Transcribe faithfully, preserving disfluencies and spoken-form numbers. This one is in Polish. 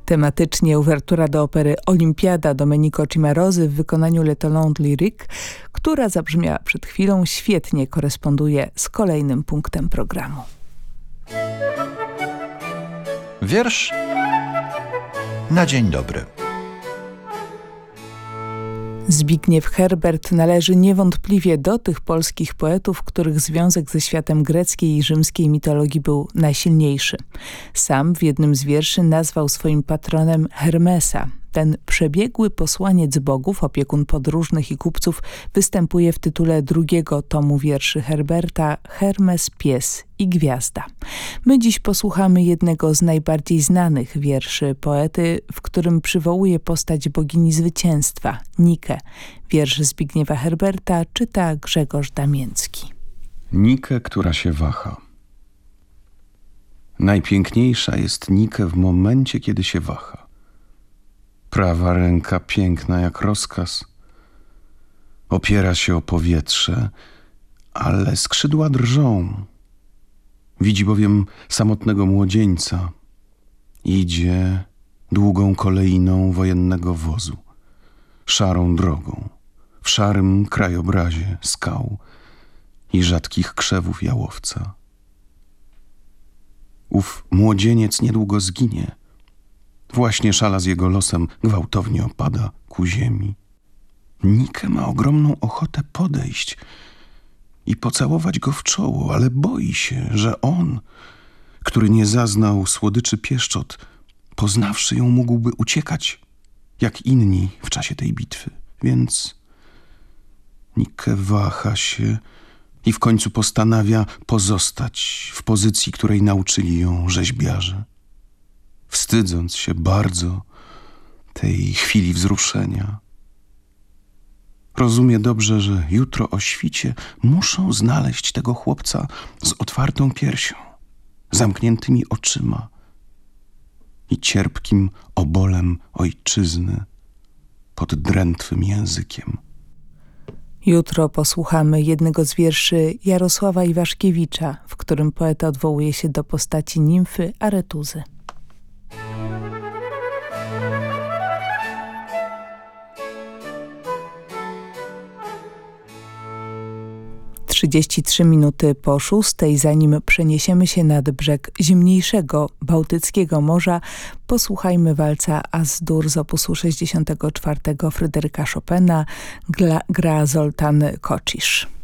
Tematycznie uwertura do opery Olimpiada Domenico Cimarozy w wykonaniu Le Talent Lyrique, która zabrzmiała przed chwilą, świetnie koresponduje z kolejnym punktem programu. Wiersz na dzień dobry. Zbigniew Herbert należy niewątpliwie do tych polskich poetów, których związek ze światem greckiej i rzymskiej mitologii był najsilniejszy. Sam w jednym z wierszy nazwał swoim patronem Hermesa. Ten przebiegły posłaniec bogów, opiekun podróżnych i kupców, występuje w tytule drugiego tomu wierszy Herberta Hermes, pies i gwiazda. My dziś posłuchamy jednego z najbardziej znanych wierszy poety, w którym przywołuje postać bogini zwycięstwa, Nikę. Wiersz Zbigniewa Herberta czyta Grzegorz Damięcki. Nikę, która się waha. Najpiękniejsza jest Nikę w momencie, kiedy się waha. Prawa ręka piękna jak rozkaz. Opiera się o powietrze, ale skrzydła drżą. Widzi bowiem samotnego młodzieńca. Idzie długą kolejną wojennego wozu, szarą drogą, w szarym krajobrazie skał i rzadkich krzewów jałowca. Ów młodzieniec niedługo zginie. Właśnie szala z jego losem gwałtownie opada ku ziemi. Nikę ma ogromną ochotę podejść i pocałować go w czoło, ale boi się, że on, który nie zaznał słodyczy pieszczot, poznawszy ją, mógłby uciekać jak inni w czasie tej bitwy. Więc Nikę waha się i w końcu postanawia pozostać w pozycji, której nauczyli ją rzeźbiarze. Wstydząc się bardzo tej chwili wzruszenia. Rozumie dobrze, że jutro o świcie muszą znaleźć tego chłopca z otwartą piersią, zamkniętymi oczyma i cierpkim obolem ojczyzny pod drętwym językiem. Jutro posłuchamy jednego z wierszy Jarosława Iwaszkiewicza, w którym poeta odwołuje się do postaci nimfy Aretuzy. trzydzieści trzy minuty po szóstej, zanim przeniesiemy się nad brzeg zimniejszego Bałtyckiego Morza, posłuchajmy walca Az-Dur z opusu sześćdziesiątego czwartego Fryderyka Chopina, gra Zoltan Kocsis.